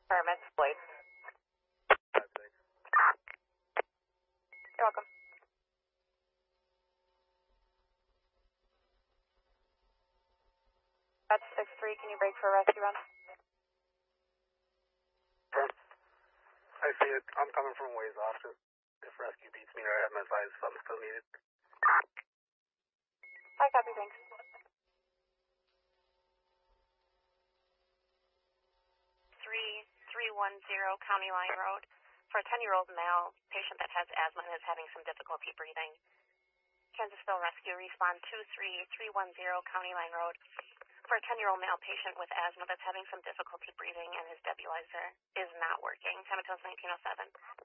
Paramedics, please. You're welcome. That's 6-3. Can you break for a rescue run? I see it. I'm coming from ways off. If rescue beats me or I have my advice if I'm still needed. I copy, thanks. 3310 County Line Road. For a 10-year-old male patient that has asthma and is having some difficulty breathing. Kansasville Rescue, respond 23310 County Line Road. For a 10-year-old male patient with asthma that's having some difficulty breathing and his nebulizer is not working. Time until 1907.